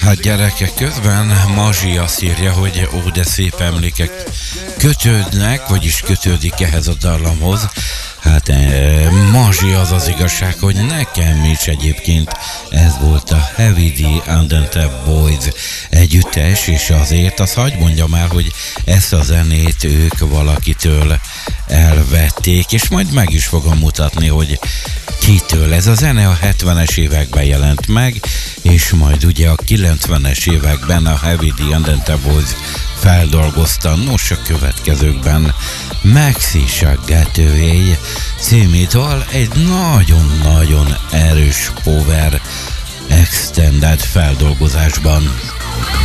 Hát gyerekek, közben Mazsi azt írja, hogy ó, de szép emlékek kötődnek, vagyis kötődik ehhez a dallamhoz. Hát Mazsi, az az igazság, hogy nekem is egyébként ez volt a Heavy D and the Boys együttes, és azért azt hadd mondjam el, hogy ezt a zenét ők valakitől elvették, és majd meg is fogom mutatni, hogy kitől. Ez a zene a 70-es években jelent meg, és majd ugye a 90-es években a Heavy D and the Boys feldolgozta. Nos, a következőkben Maxi Saggetőéj címétől egy nagyon-nagyon erős power extended feldolgozásban.